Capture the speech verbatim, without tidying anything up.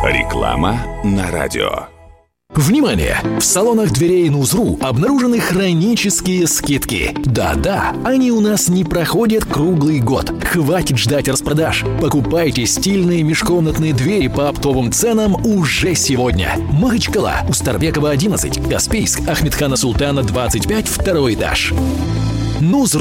Реклама на радио. Внимание! В салонах дверей Нузру обнаружены хронические скидки. Да-да, они у нас не проходят круглый год. Хватит ждать распродаж. Покупайте стильные межкомнатные двери по оптовым ценам уже сегодня. Махачкала, Устарбекова, одиннадцать, Каспийск, Ахмедхана Султана, двадцать пять, второй этаж. Нузру.